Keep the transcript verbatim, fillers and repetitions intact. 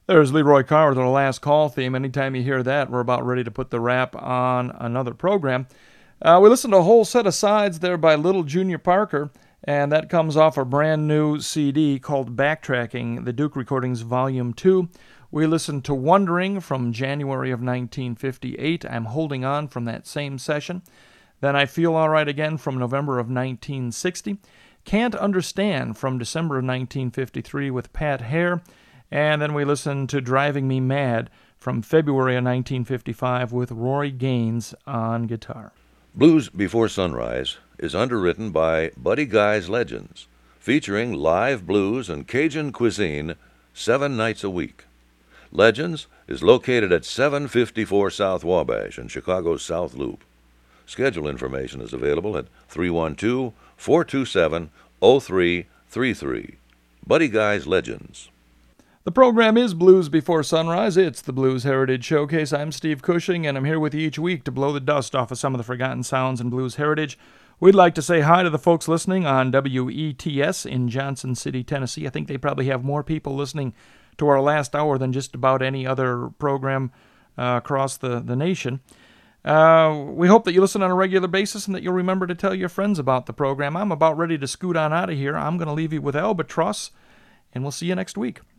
There's Leroy Carr with our last call theme. Anytime you hear that, we're about ready to put the wrap on another program. Uh, we listened to a whole set of sides there by Little Junior Parker, and that comes off a brand new C D called Backtracking, the Duke Recordings Volume two. We listened to Wondering from January of nineteen fifty-eight. I'm Holding On from that same session. Then I Feel All Right Again from November of nineteen sixty. Can't Understand from December of nineteen fifty-three with Pat Hare. And then we listened to Driving Me Mad from February of nineteen fifty-five with Rory Gaines on guitar. Blues Before Sunrise is underwritten by Buddy Guy's Legends, featuring live blues and Cajun cuisine seven nights a week. Legends is located at seven fifty-four South Wabash in Chicago's South Loop. Schedule information is available at three one two, four two seven, zero three three three. Buddy Guy's Legends. The program is Blues Before Sunrise. It's the Blues Heritage Showcase. I'm Steve Cushing, and I'm here with you each week to blow the dust off of some of the forgotten sounds in blues heritage. We'd like to say hi to the folks listening on W E T S in Johnson City, Tennessee. I think they probably have more people listening to our last hour than just about any other program uh, across the, the nation. Uh, we hope that you listen on a regular basis and that you'll remember to tell your friends about the program. I'm about ready to scoot on out of here. I'm going to leave you with Albatross, and we'll see you next week.